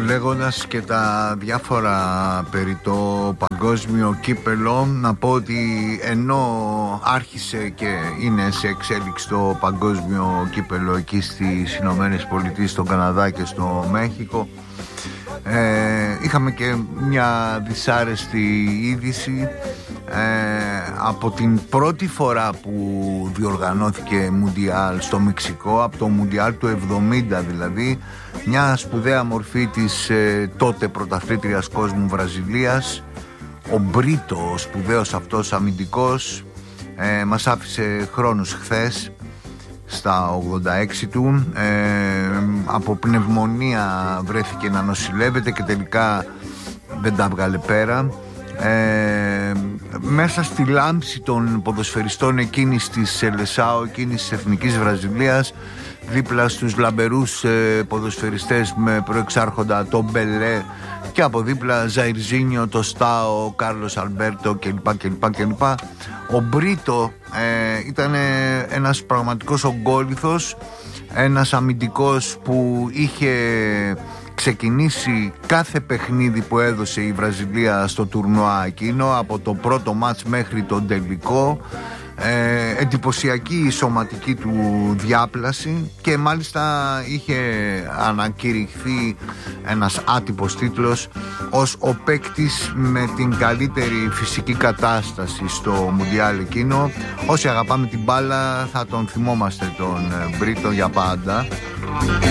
λέγοντας και τα διάφορα περί το παγκόσμιο κύπελο, να πω ότι ενώ άρχισε και είναι σε εξέλιξη το παγκόσμιο κύπελο εκεί στις Ηνωμένες Πολιτείες, στον Καναδά και στο Μέχικο, είχαμε και μια δυσάρεστη είδηση. Από την πρώτη φορά που διοργανώθηκε Μουντιάλ στο Μεξικό, από το Μουντιάλ του 70 δηλαδή, μια σπουδαία μορφή της τότε πρωταθλήτριας κόσμου Βραζιλίας, ο Μπρίτο, ο σπουδαίος αυτός αμυντικός, μας άφησε χρόνους χθες στα 86 του. Από πνευμονία βρέθηκε να νοσηλεύεται και τελικά δεν τα βγάλε πέρα. Μέσα στη λάμψη των ποδοσφαιριστών εκείνης της Σελεσάο, εκείνης της Εθνικής Βραζιλίας, δίπλα στους λαμπερούς ποδοσφαιριστές με προεξάρχοντα τον Μπελέ και από δίπλα Ζαϊρζίνιο, το Στάο, Κάρλος Αλμπέρτο κλπ. Ο Μπρίτο ήταν ένας πραγματικός ογκόληθος, ένας αμυντικός που είχε ξεκινήσει κάθε παιχνίδι που έδωσε η Βραζιλία στο τουρνουά εκείνο, από το πρώτο μάτς μέχρι τον τελικό. Εντυπωσιακή η σωματική του διάπλαση και μάλιστα είχε ανακηρυχθεί ένας άτυπος τίτλος ως ο παίκτης με την καλύτερη φυσική κατάσταση στο Μουντιάλ εκείνο. Όσοι αγαπάμε την μπάλα θα τον θυμόμαστε τον Μπρίτο για πάντα.